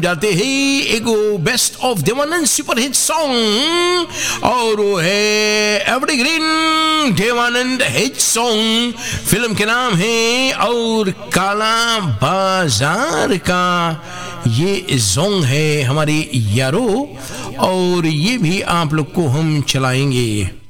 जाते हैं एक best of Devanand super hit song, और वो है evergreen Devanand hit song. Film के नाम है और काला बाजार का ये सॉन्ग है हमारे यारो, और ये भी आप लोग को हम चलाएंगे।